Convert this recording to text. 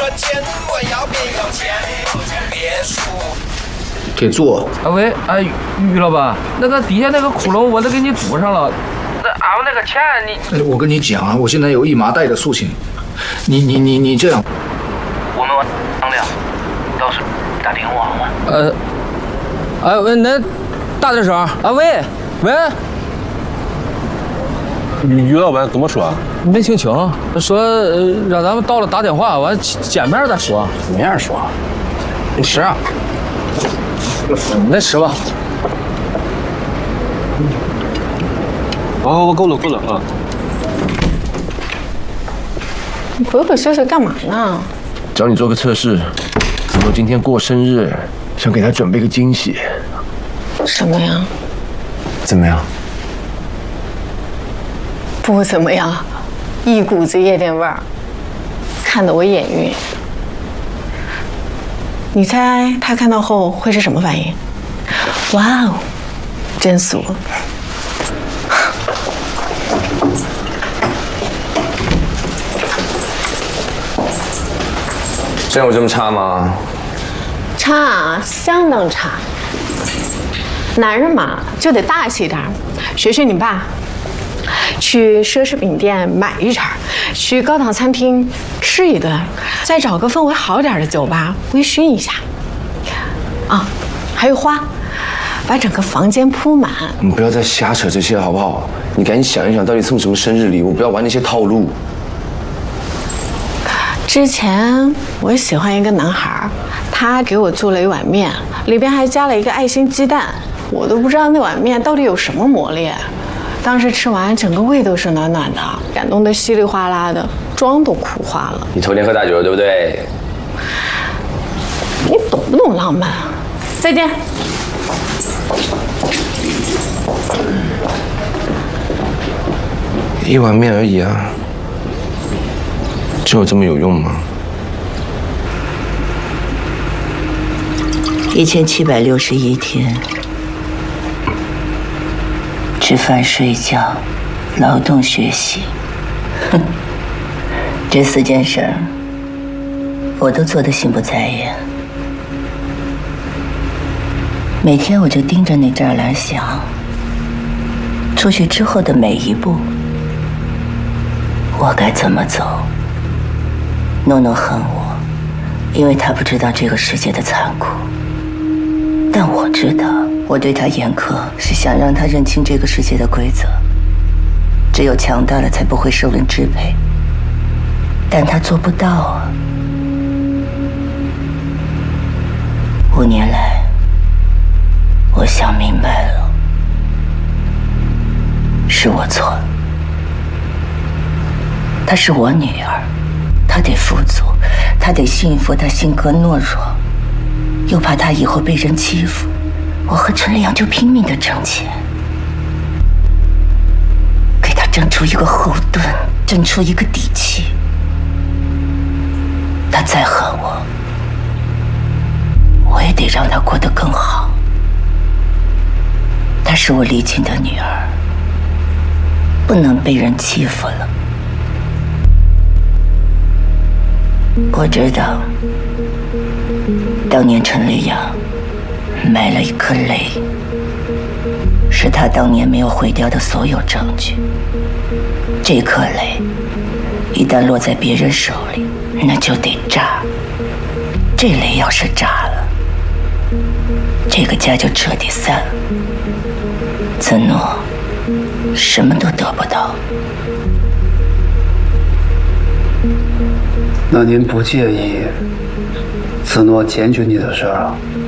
瞬间，我要变有钱，别输。 给做。 喂，于老板，那个底下那个窟窿我都给你堵上了。那俺们那个钱你…… 我跟你讲啊，我现在有一麻袋的事情，你这样， 我们商量，到时打电话吗？ 喂，恁大点声啊！喂， 于老板怎么说？ 没听清，说让咱们到了打电话，完见面再说。 没样说，你吃啊？ 你吃吧。 我够了啊！ 你鬼鬼祟祟干嘛呢？ 找你做个测试，我今天过生日，想给他准备个惊喜。 什么呀？ 怎么样？ 不怎么样，一股子夜店味儿，看得我眼晕。你猜他看到后会是什么反应？哇哦，真俗！ 真有这么差吗？ 差，相当差。男人嘛，就得大气点儿，学学你爸，去奢侈品店买一场，去高档餐厅吃一顿，再找个氛围好点的酒吧微醺一下。啊，还有花，把整个房间铺满。 你不要再瞎扯这些好不好？你赶紧想一想，到底送什么生日礼物，不要玩那些套路。 之前我喜欢一个男孩，他给我做了一碗面，里边还加了一个爱心鸡蛋，我都不知道那碗面到底有什么魔力。当时吃完，整个胃都是暖暖的，感动得稀里哗啦的，妆都哭花了。 你头天喝大酒了，对不对？ 你懂不懂浪漫啊？再见。 一碗面而已啊，就有这么有用吗 ？1761天，吃饭、睡觉、劳动、学习，哼，这4件事儿，我都做得心不在焉。每天我就盯着那栅栏想，出去之后的每一步，我该怎么走？诺诺恨我，因为他不知道这个世界的残酷。但我知道，我对他严苛是想让他认清这个世界的规则。只有强大了，才不会受人支配。但他做不到啊。5年来，我想明白了，是我错了。她是我女儿，她得富足，她得幸福，她性格懦弱，又怕她以后被人欺负。我和陈良就拼命地挣钱，给她挣出一个后盾，挣出一个底气。她再恨我，我也得让她过得更好。她是我离亲的女儿，不能被人欺负了。我知道，当年陈丽阳埋了一颗雷，是他当年没有毁掉的所有证据。这颗雷一旦落在别人手里，那就得炸。这雷要是炸了，这个家就彻底散了。子诺什么都得不到。 那您不介意子诺检举你的事儿啊？